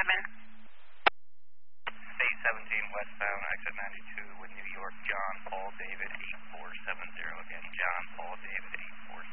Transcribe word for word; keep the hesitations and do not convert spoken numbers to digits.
seven. eight seventeen westbound, exit ninety-two with New York, John Paul David eight four seven zero. Again, John Paul David eight